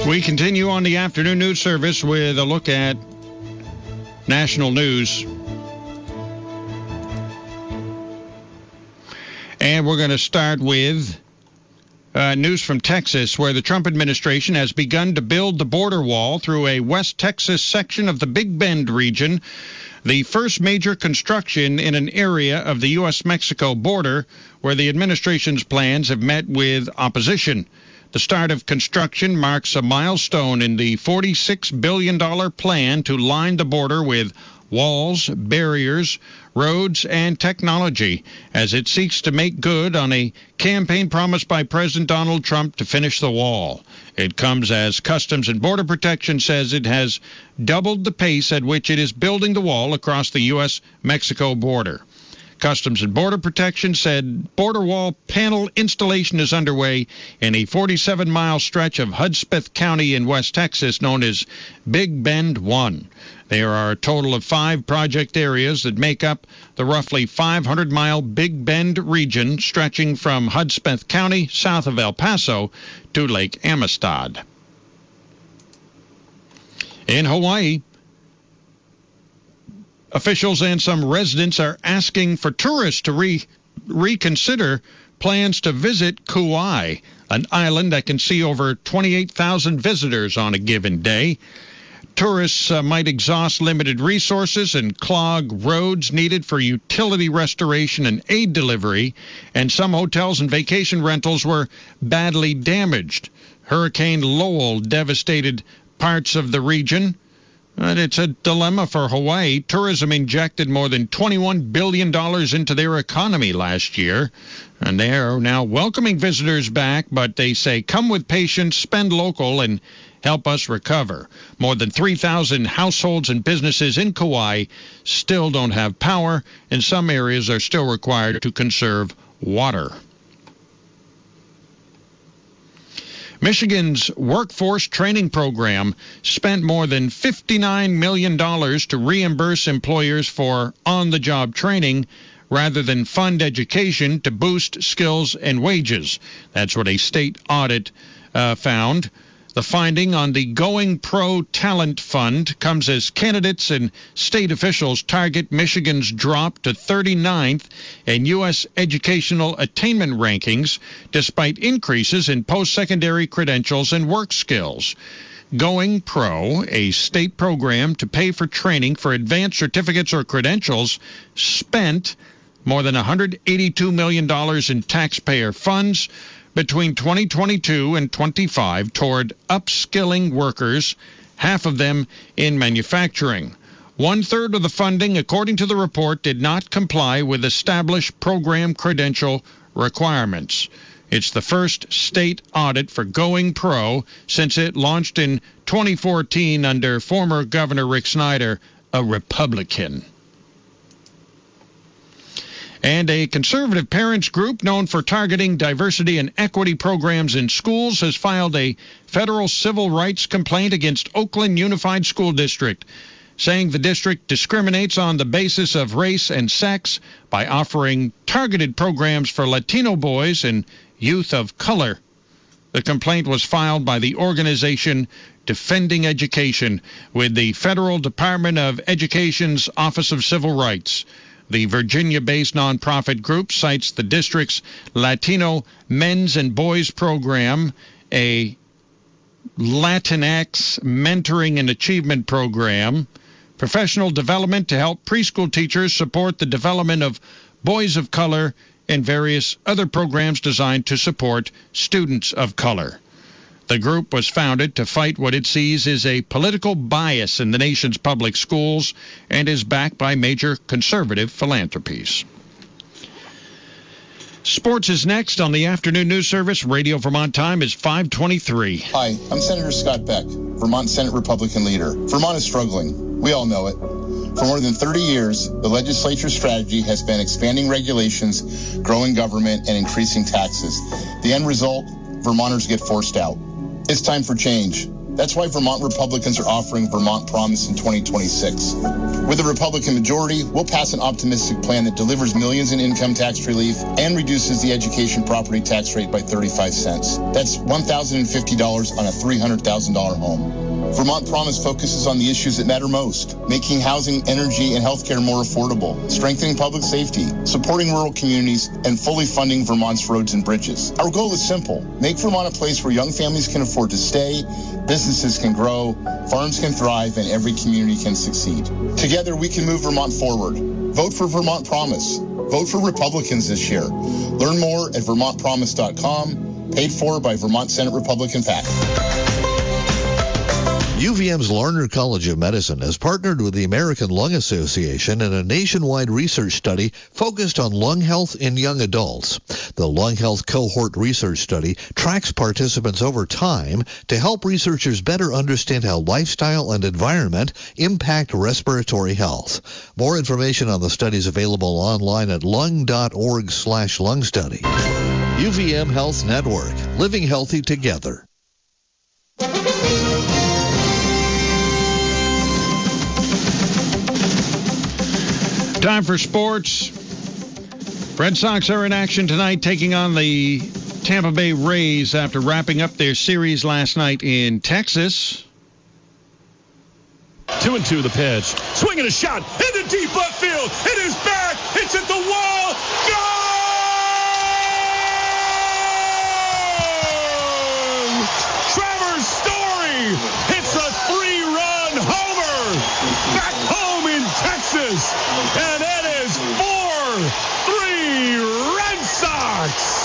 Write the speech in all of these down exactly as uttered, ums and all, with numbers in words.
We continue on the afternoon news service with a look at national news. And we're going to start with uh, news from Texas, where the Trump administration has begun to build the border wall through a West Texas section of the Big Bend region, the first major construction in an area of the U S Mexico border where the administration's plans have met with opposition. The start of construction marks a milestone in the forty-six billion dollars plan to line the border with walls, barriers, roads, and technology as it seeks to make good on a campaign promise by President Donald Trump to finish the wall. It comes as Customs and Border Protection says it has doubled the pace at which it is building the wall across the U S Mexico border. Customs and Border Protection said border wall panel installation is underway in a forty-seven mile stretch of Hudspeth County in West Texas known as Big Bend one. There are a total of five project areas that make up the roughly five hundred mile Big Bend region stretching from Hudspeth County south of El Paso to Lake Amistad. In Hawaii, officials and some residents are asking for tourists to re- reconsider plans to visit Kauai, an island that can see over twenty-eight thousand visitors on a given day. Tourists uh, might exhaust limited resources and clog roads needed for utility restoration and aid delivery, and some hotels and vacation rentals were badly damaged. Hurricane Lowell devastated parts of the region. And it's a dilemma for Hawaii. Tourism injected more than twenty-one billion dollars into their economy last year, and they are now welcoming visitors back, but they say come with patience, spend local, and help us recover. More than three thousand households and businesses in Kauai still don't have power, and some areas are still required to conserve water. Michigan's workforce training program spent more than fifty-nine million dollars to reimburse employers for on-the-job training rather than fund education to boost skills and wages. That's what a state audit uh, found. The finding on the Going Pro Talent Fund comes as candidates and state officials target Michigan's drop to thirty-ninth in U S educational attainment rankings, despite increases in post-secondary credentials and work skills. Going Pro, a state program to pay for training for advanced certificates or credentials, spent more than one hundred eighty-two million dollars in taxpayer funds between twenty twenty-two and twenty-five toward upskilling workers, half of them in manufacturing. One-third of the funding, according to the report, did not comply with established program credential requirements. It's the first state audit for Going Pro since it launched in twenty fourteen under former Governor Rick Snyder, a Republican. And a conservative parents group known for targeting diversity and equity programs in schools has filed a federal civil rights complaint against Oakland Unified School District, saying the district discriminates on the basis of race and sex by offering targeted programs for Latino boys and youth of color. The complaint was filed by the organization Defending Education with the Federal Department of Education's Office of Civil Rights. The Virginia-based nonprofit group cites the district's Latino men's and boys program, a Latinx mentoring and achievement program, professional development to help preschool teachers support the development of boys of color, and various other programs designed to support students of color. The group was founded to fight what it sees as a political bias in the nation's public schools and is backed by major conservative philanthropies. Sports is next on the afternoon news service. Radio Vermont time is five twenty-three. Hi, I'm Senator Scott Beck, Vermont Senate Republican leader. Vermont is struggling. We all know it. For more than thirty years, the legislature's strategy has been expanding regulations, growing government, and increasing taxes. The end result, Vermonters get forced out. It's time for change. That's why Vermont Republicans are offering Vermont Promise in twenty twenty-six. With a Republican majority, we'll pass an optimistic plan that delivers millions in income tax relief and reduces the education property tax rate by thirty-five cents. That's one thousand fifty dollars on a three hundred thousand dollars home. Vermont Promise focuses on the issues that matter most, making housing, energy, and healthcare more affordable, strengthening public safety, supporting rural communities, and fully funding Vermont's roads and bridges. Our goal is simple: make Vermont a place where young families can afford to stay, businesses can grow, farms can thrive, and every community can succeed. Together, we can move Vermont forward. Vote for Vermont Promise. Vote for Republicans this year. Learn more at vermont promise dot com, paid for by Vermont Senate Republican PAC. U V M's Larner College of Medicine has partnered with the American Lung Association in a nationwide research study focused on lung health in young adults. The Lung Health Cohort Research Study tracks participants over time to help researchers better understand how lifestyle and environment impact respiratory health. More information on the study is available online at lung dot org slash lung study. U V M Health Network, living healthy together. Time for sports. Red Sox are in action tonight, taking on the Tampa Bay Rays after wrapping up their series last night in Texas. Two and two the pitch. Swinging a shot into deep left field. It is back. It's at the wall. Gone! Trevor Story hits a three-run homer. Back home in Texas. And it is four three Red Sox.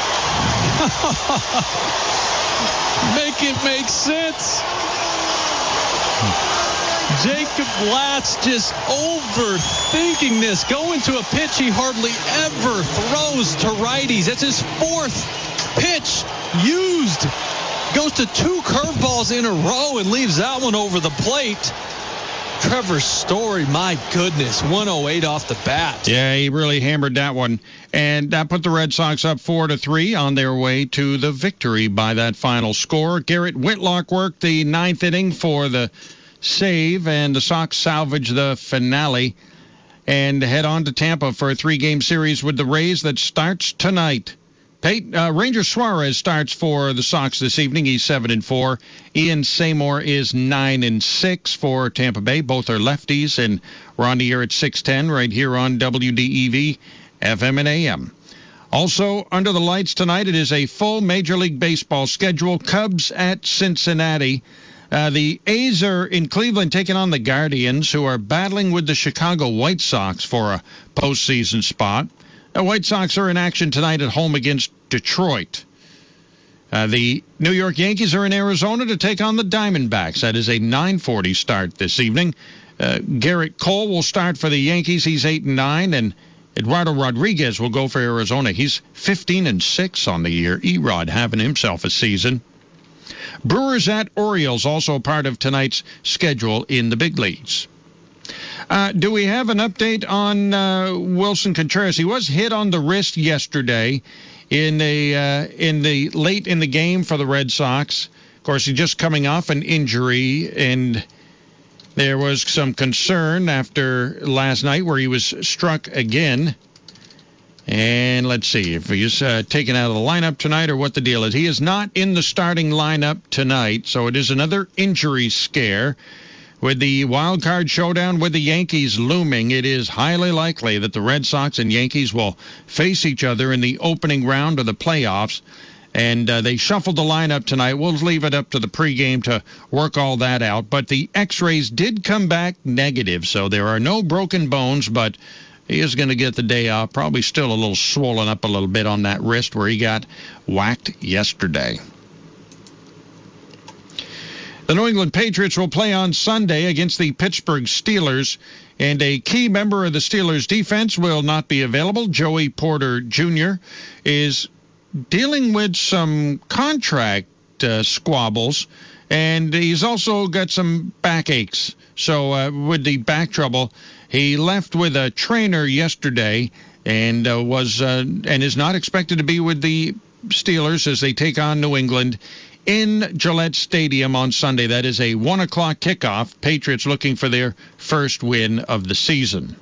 Make it make sense. Jacob Latz just overthinking this. Going to a pitch he hardly ever throws to righties. That's his fourth pitch used. Goes to two curveballs in a row and leaves that one over the plate. Trevor Story, my goodness, one oh eight off the bat. Yeah, he really hammered that one. And that put the Red Sox up four to three on their way to the victory by that final score. Garrett Whitlock worked the ninth inning for the save, and the Sox salvage the finale and head on to Tampa for a three-game series with the Rays that starts tonight. Pate, uh, Ranger Suarez starts for the Sox this evening. He's seven and four. Ian Seymour is nine and six for Tampa Bay. Both are lefties, and we're on the air at six ten right here on W D E V F M and A M. Also under the lights tonight, it is a full Major League Baseball schedule. Cubs at Cincinnati. Uh, the A's are in Cleveland taking on the Guardians, who are battling with the Chicago White Sox for a postseason spot. The White Sox are in action tonight at home against Detroit. Uh, the New York Yankees are in Arizona to take on the Diamondbacks. That is a nine forty start this evening. Uh, Garrett Cole will start for the Yankees. He's eight and nine, and Eduardo Rodriguez will go for Arizona. He's fifteen and six on the year. Erod having himself a season. Brewers at Orioles, also part of tonight's schedule in the big leagues. Uh, do we have an update on uh, Wilson Contreras? He was hit on the wrist yesterday in the uh, in the late in the game for the Red Sox. Of course, he's just coming off an injury, and there was some concern after last night where he was struck again. And let's see if he's uh, taken out of the lineup tonight or what the deal is. He is not in the starting lineup tonight, so it is another injury scare. With the wild card showdown with the Yankees looming, it is highly likely that the Red Sox and Yankees will face each other in the opening round of the playoffs. And uh, they shuffled the lineup tonight. We'll leave it up to the pregame to work all that out. But the X-rays did come back negative, so there are no broken bones, but he is going to get the day off. Probably still a little swollen up a little bit on that wrist where he got whacked yesterday. The New England Patriots will play on Sunday against the Pittsburgh Steelers, and a key member of the Steelers' defense will not be available. Joey Porter Junior is dealing with some contract uh, squabbles, and he's also got some backaches. So uh, with the back trouble, he left with a trainer yesterday and uh, was uh, and is not expected to be with the Steelers as they take on New England in Gillette Stadium on Sunday. That is a one o'clock kickoff. Patriots looking for their first win of the season.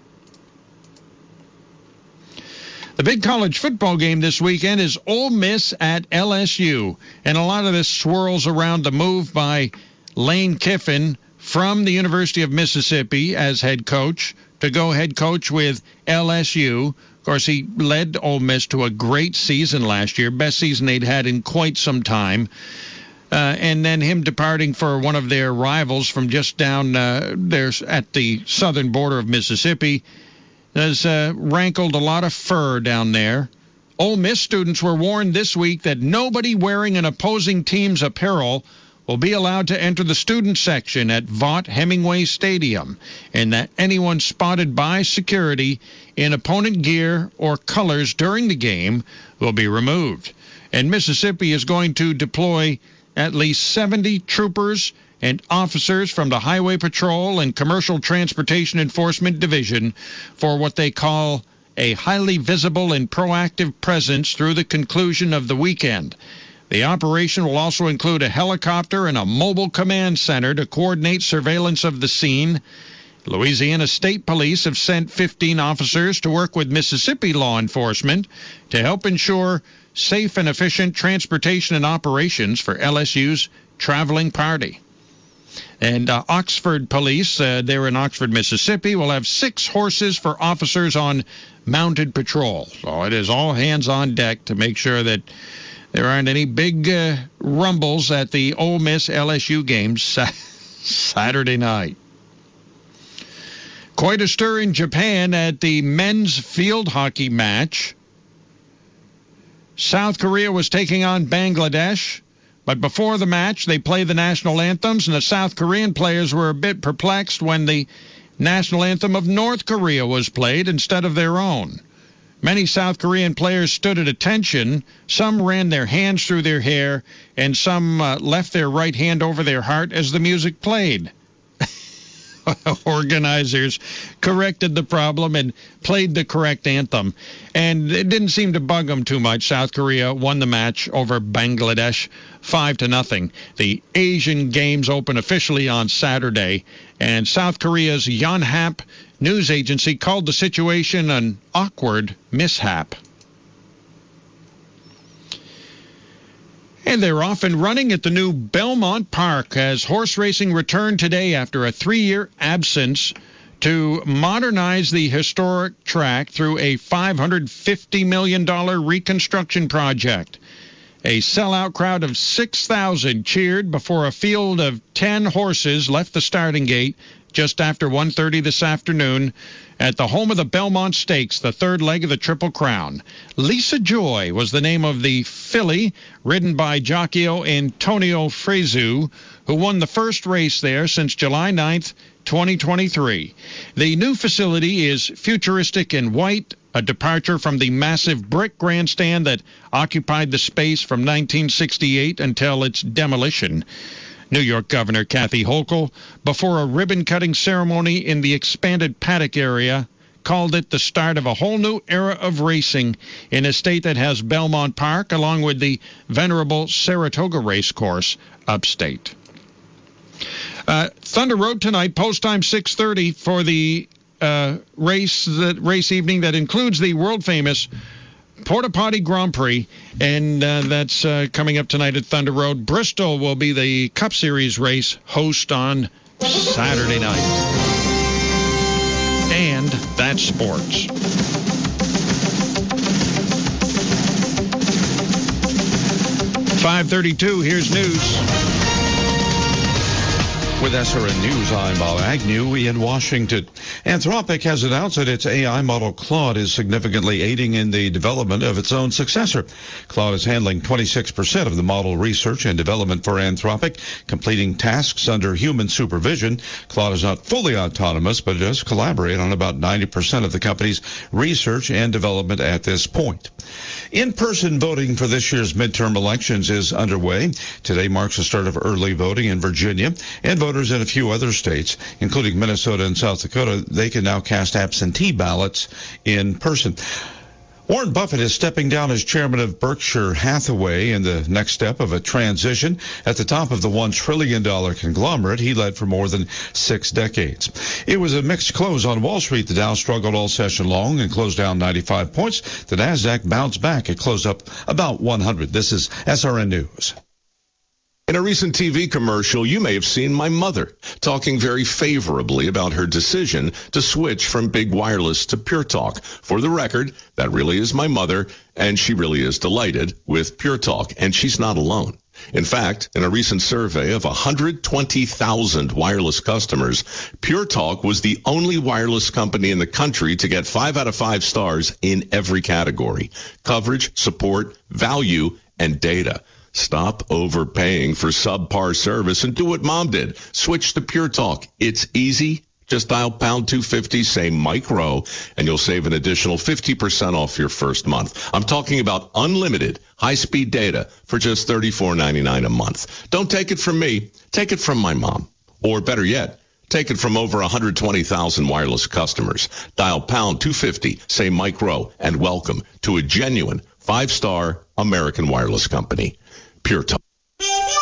The big college football game this weekend is Ole Miss at L S U. And a lot of this swirls around the move by Lane Kiffin from the University of Mississippi as head coach to go head coach with L S U. Of course, he led Ole Miss to a great season last year, best season they'd had in quite some time. Uh, and then him departing for one of their rivals from just down uh, there at the southern border of Mississippi has uh, rankled a lot of fur down there. Ole Miss students were warned this week that nobody wearing an opposing team's apparel will be allowed to enter the student section at Vaught Hemingway Stadium, and that anyone spotted by security in opponent gear or colors during the game will be removed. And Mississippi is going to deploy at least seventy troopers and officers from the Highway Patrol and Commercial Transportation Enforcement Division for what they call a highly visible and proactive presence through the conclusion of the weekend. The operation will also include a helicopter and a mobile command center to coordinate surveillance of the scene. Louisiana State Police have sent fifteen officers to work with Mississippi law enforcement to help ensure safe and efficient transportation and operations for L S U's traveling party. And uh, Oxford Police, uh, they're in Oxford, Mississippi, will have six horses for officers on mounted patrol. So it is all hands on deck to make sure that there aren't any big uh, rumbles at the Ole Miss L S U game sa- Saturday night. Quite a stir in Japan at the men's field hockey match. South Korea was taking on Bangladesh. But before the match, they played the national anthems, and the South Korean players were a bit perplexed when the national anthem of North Korea was played instead of their own. Many South Korean players stood at attention. Some ran their hands through their hair, and some uh, left their right hand over their heart as the music played. Organizers corrected the problem and played the correct anthem. And it didn't seem to bug them too much. South Korea won the match over Bangladesh five to nothing. The Asian Games open officially on Saturday, and South Korea's Yonhap news agency called the situation an awkward mishap. And they're off and running at the new Belmont Park as horse racing returned today after a three-year absence to modernize the historic track through a five hundred fifty million dollars reconstruction project. A sellout crowd of six thousand cheered before a field of ten horses left the starting gate just after one thirty this afternoon at the home of the Belmont Stakes, the third leg of the Triple Crown. Lisa Joy was the name of the filly, ridden by jockey Antonio Frezu, who won the first race there since July ninth, twenty twenty-three. The new facility is futuristic in white, a departure from the massive brick grandstand that occupied the space from nineteen sixty-eight until its demolition. New York Governor Kathy Hochul, before a ribbon-cutting ceremony in the expanded paddock area, called it the start of a whole new era of racing in a state that has Belmont Park along with the venerable Saratoga Racecourse upstate. Uh, Thunder Road tonight, post time six thirty for the uh, race that race evening that includes the world-famous Porta Potty Grand Prix, and uh, that's uh, coming up tonight at Thunder Road. Bristol will be the Cup Series race host on Saturday night. And that's sports. five thirty-two, here's news. With S R N News, I'm Bob Agnew in Washington. Anthropic has announced that its A I model Claude is significantly aiding in the development of its own successor. Claude is handling twenty-six percent of the model research and development for Anthropic, completing tasks under human supervision. Claude is not fully autonomous, but it does collaborate on about ninety percent of the company's research and development at this point. In-person voting for this year's midterm elections is underway. Today marks the start of early voting in Virginia, and voters in a few other states, including Minnesota and South Dakota, they can now cast absentee ballots in person. Warren Buffett is stepping down as chairman of Berkshire Hathaway in the next step of a transition at the top of the one trillion dollars conglomerate he led for more than six decades. It was a mixed close on Wall Street. The Dow struggled all session long and closed down ninety-five points. The Nasdaq bounced back. It closed up about one hundred. This is S R N News. In a recent T V commercial, you may have seen my mother talking very favorably about her decision to switch from Big Wireless to Pure Talk. For the record, that really is my mother, and she really is delighted with Pure Talk, and she's not alone. In fact, in a recent survey of one hundred twenty thousand wireless customers, Pure Talk was the only wireless company in the country to get five out of five stars in every category: coverage, support, value, and data. Stop overpaying for subpar service and do what Mom did. Switch to Pure Talk. It's easy. Just dial pound two fifty, say Mike Rowe, and you'll save an additional fifty percent off your first month. I'm talking about unlimited high-speed data for just thirty-four ninety-nine a month. Don't take it from me. Take it from my mom. Or better yet, take it from over one hundred twenty thousand wireless customers. Dial pound two fifty, say Mike Rowe, and welcome to a genuine five-star American wireless company. Pure Talk.